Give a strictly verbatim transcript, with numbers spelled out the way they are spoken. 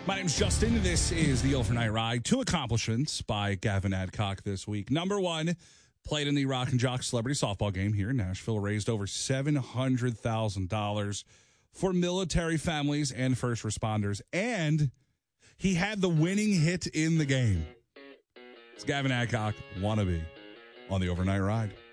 My name's Justin. This is the Overnight Ride. Two accomplishments by Gavin Adcock this week. Number one, played in the Rock and Jock Celebrity Softball game here in Nashville, raised over seven hundred thousand dollars for military families and first responders, and he had the winning hit in the game. It's Gavin Adcock, Wannabe, on the Overnight Ride.